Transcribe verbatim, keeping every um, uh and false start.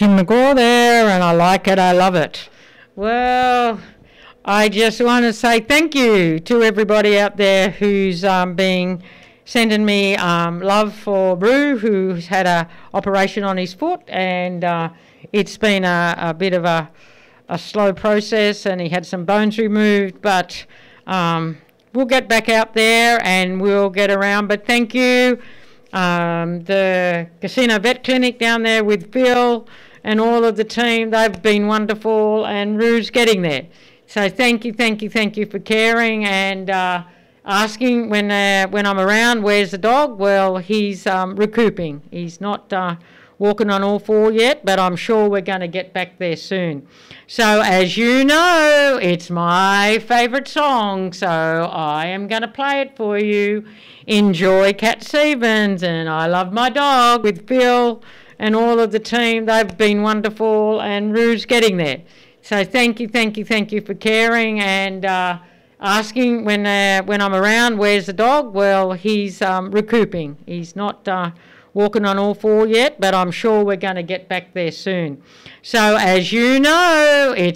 Tim McGraw there, and I like it, I love it. Well, I just want to say thank you to everybody out there who's um, been sending me um, love for Brew, who's had a operation on his foot, and uh, it's been a, a bit of a, a slow process, and he had some bones removed, but um, we'll get back out there and we'll get around. But thank you. Um, the Casino Vet Clinic down there with Bill and all of the team, they've been wonderful, and Rue's getting there. So thank you, thank you, thank you for caring and uh, asking when uh, when I'm around, where's the dog? Well, he's um, recouping. He's not uh, walking on all four yet, but I'm sure we're going to get back there soon. So as you know, it's my favourite song, so I am going to play it for you. Enjoy Cat Stevens and I Love My Dog with Bill and all of the team. They've been wonderful, and Rue's getting there. So thank you, thank you, thank you for caring and uh, asking when uh, when I'm around, where's the dog? Well, he's um, recouping. He's not uh, walking on all four yet, but I'm sure we're going to get back there soon. So as you know, it's